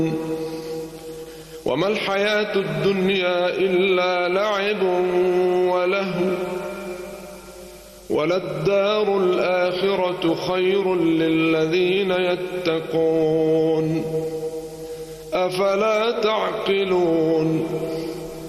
وما الحياة الدنيا إلا لعب ولهو وللدار الآخرة خير للذين يتقون أفلا تعقلون